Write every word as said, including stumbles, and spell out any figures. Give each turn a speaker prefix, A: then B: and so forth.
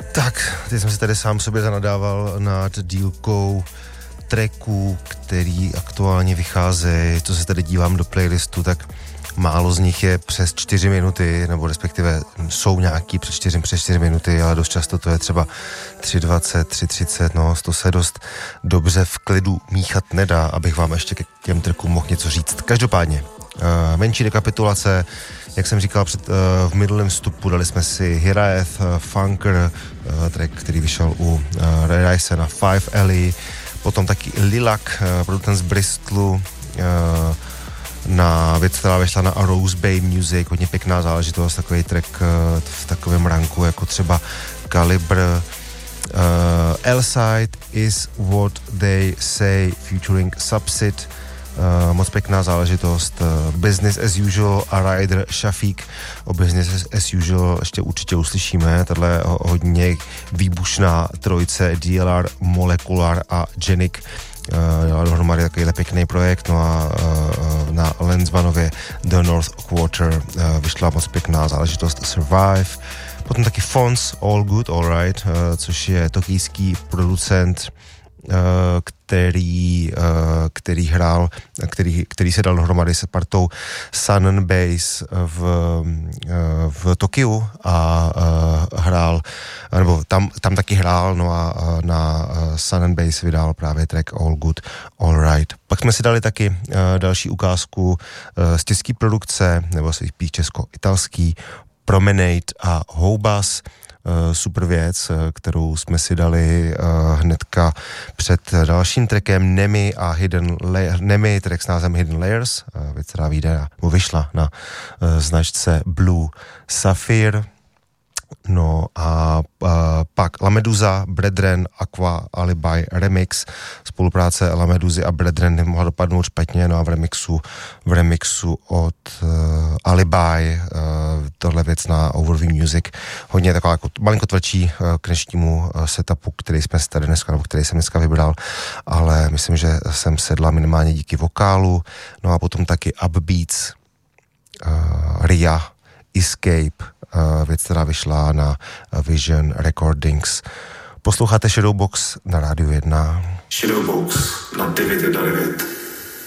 A: Tak, teď jsem si tady sám sobě zanadával nad dílkou tracků, který aktuálně vycházejí. Co se tady dívám do playlistu, tak málo z nich je přes čtyři minuty, nebo respektive jsou nějaký přes čtyři, přes čtyři minuty, ale dost často to je třeba tři dvacet, tři třicet, no, to se dost dobře v klidu míchat nedá, abych vám ještě k těm trackům mohl něco říct. Každopádně, uh, menší rekapitulace, jak jsem říkal před, uh, v minulém vstupu, dali jsme si Hiraeth, uh, Funker, uh, track, který vyšel u uh, Ray Rice na Five Alley, potom taky Lilac, uh, producent z Bristolu, uh, na věc, která vyšla na Rose Bay Music, hodně pěkná záležitost, takový track uh, v takovém ranku, jako třeba Calibre. Uh, L-Side is what they say, featuring Subsid. Uh, moc pěkná záležitost. Uh, Business as usual a Ryder Shafiq. O Business as usual ještě určitě uslyšíme. Tahle hodně výbušná trojice D L R, Molecular a Genic. Uh, dohromady takovýhle pěkný projekt, no a uh, na Lensvanově The North Quarter uh, vyšla moc pěkná záležitost Survive. Potom taky Fonz, All Good, All Right, uh, což je tokijský producent, uh, který, uh, který hrál, který, který se dal dohromady se partou Sun and Bass v, uh, v Tokiu a uh, hrál, nebo tam, tam taky hrál, no a uh, na uh, Sun and Bass vydal právě track All Good, All Right. Pak jsme si dali taky uh, další ukázku uh, z české produkce, nebo spíš česko-italský, Promenade a Houbas, super věc, kterou jsme si dali hnedka před dalším trackem Nemi a Hidden Layers, Nemi, track s názvem Hidden Layers, věc, která vyjde, nebo vyšla na značce Blue Sapphire. No a, a pak Lamedusa, Brethren, Aqua, Alibi, Remix. Spolupráce Lameduzy a Brethren nemohla dopadnout špatně, no a v remixu, v remixu od uh, Alibi, uh, tohle věc na Overview Music, hodně taková jako malinko tvrdší uh, k dnešnímu uh, setupu, který jsme tady dneska, nebo který jsem dneska vybral, ale myslím, že jsem sedla minimálně díky vokálu, no a potom taky Upbeats, uh, Ria, Escape, uh, věc, která vyšla na Vision Recordings. Posloucháte Shadowbox na Rádiu jedna.
B: Shadowbox na devět jedna devět.